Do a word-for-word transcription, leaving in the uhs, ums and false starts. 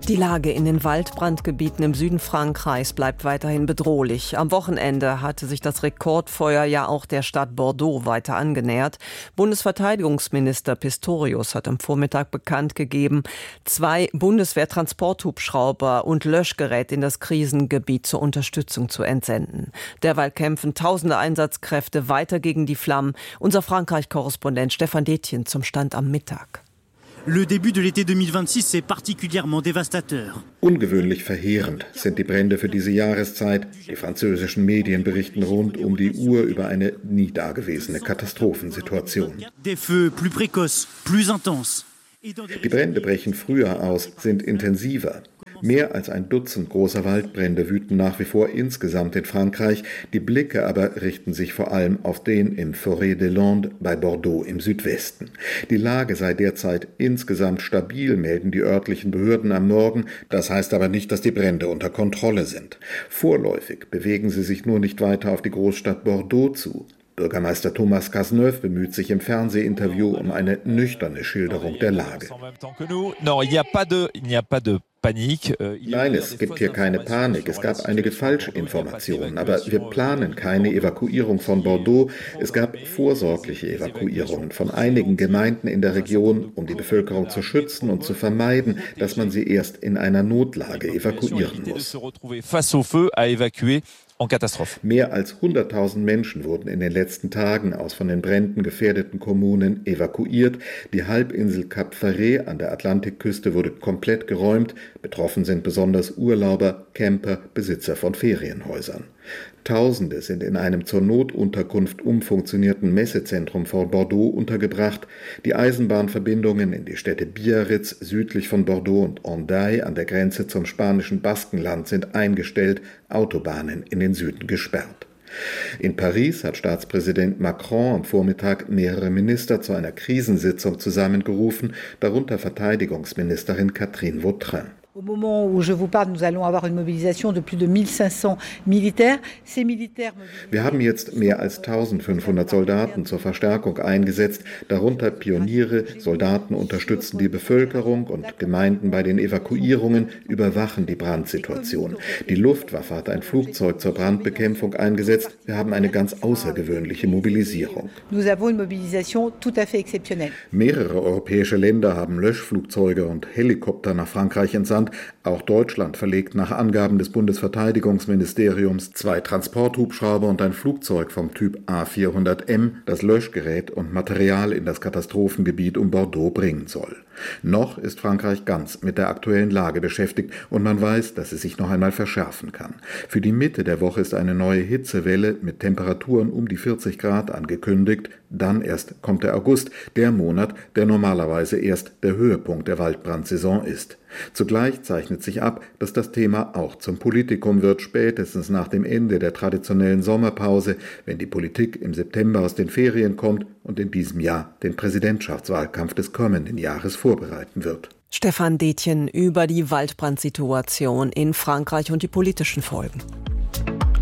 Die Lage in den Waldbrandgebieten im Süden Frankreichs bleibt weiterhin bedrohlich. Am Wochenende hatte sich das Rekordfeuer ja auch der Stadt Bordeaux weiter angenähert. Bundesverteidigungsminister Pistorius hat am Vormittag bekannt gegeben, zwei Bundeswehr-Transporthubschrauber und Löschgeräte in das Krisengebiet zur Unterstützung zu entsenden. Derweil kämpfen tausende Einsatzkräfte weiter gegen die Flammen. Unser Frankreich-Korrespondent Stefan Detjen zum Stand am Mittag. Le début de l'été deux mille vingt-six est particulièrement dévastateur. Ungewöhnlich verheerend sind die Brände für diese Jahreszeit. Die französischen Medien berichten rund um die Uhr über eine nie dagewesene Katastrophensituation. Des feux plus précoces, plus intenses. Die Brände brechen früher aus, sind intensiver. Mehr als ein Dutzend großer Waldbrände wüten nach wie vor insgesamt in Frankreich. Die Blicke aber richten sich vor allem auf den im Forêt des Landes bei Bordeaux im Südwesten. Die Lage sei derzeit insgesamt stabil, melden die örtlichen Behörden am Morgen. Das heißt aber nicht, dass die Brände unter Kontrolle sind. Vorläufig bewegen sie sich nur nicht weiter auf die Großstadt Bordeaux zu. Bürgermeister Thomas Cazeneuve bemüht sich im Fernsehinterview um eine nüchterne Schilderung der Lage. Nein, es gibt hier keine Panik. Es gab einige Falschinformationen, aber wir planen keine Evakuierung von Bordeaux. Es gab vorsorgliche Evakuierungen von einigen Gemeinden in der Region, um die Bevölkerung zu schützen und zu vermeiden, dass man sie erst in einer Notlage evakuieren muss. Mehr als hunderttausend Menschen wurden in den letzten Tagen aus von den Bränden gefährdeten Kommunen evakuiert. Die Halbinsel Cap Ferret an der Atlantikküste wurde komplett geräumt. Betroffen sind besonders Urlauber, Camper, Besitzer von Ferienhäusern. Tausende sind in einem zur Notunterkunft umfunktionierten Messezentrum vor Bordeaux untergebracht. Die Eisenbahnverbindungen in die Städte Biarritz südlich von Bordeaux und Hendaye an der Grenze zum spanischen Baskenland sind eingestellt, Autobahnen in den Süden gesperrt. In Paris hat Staatspräsident Macron am Vormittag mehrere Minister zu einer Krisensitzung zusammengerufen, darunter Verteidigungsministerin Catherine Vautrin. Au moment où je vous parle, nous allons avoir une mobilisation de plus de mille cinq cents militaires. Ces militaires Wir haben jetzt mehr als eintausendfünfhundert Soldaten zur Verstärkung eingesetzt, darunter Pioniere. Soldaten unterstützen die Bevölkerung und Gemeinden bei den Evakuierungen, überwachen die Brandsituation. Die Luftwaffe hat ein Flugzeug zur Brandbekämpfung eingesetzt. Wir haben eine ganz außergewöhnliche Mobilisierung. Nous avons une mobilisation tout à fait exceptionnelle. Mehrere europäische Länder haben Löschflugzeuge und Helikopter nach Frankreich entsandt. Auch Deutschland verlegt nach Angaben des Bundesverteidigungsministeriums zwei Transporthubschrauber und ein Flugzeug vom Typ A vierhundert M, das Löschgerät und Material in das Katastrophengebiet um Bordeaux bringen soll. Noch ist Frankreich ganz mit der aktuellen Lage beschäftigt und man weiß, dass es sich noch einmal verschärfen kann. Für die Mitte der Woche ist eine neue Hitzewelle mit Temperaturen um die vierzig Grad angekündigt. Dann erst kommt der August, der Monat, der normalerweise erst der Höhepunkt der Waldbrandsaison ist. Zugleich zeichnet sich ab, dass das Thema auch zum Politikum wird, spätestens nach dem Ende der traditionellen Sommerpause, wenn die Politik im September aus den Ferien kommt und in diesem Jahr den Präsidentschaftswahlkampf des kommenden Jahres vorbereiten wird. Stefan Detjen über die Waldbrandsituation in Frankreich und die politischen Folgen.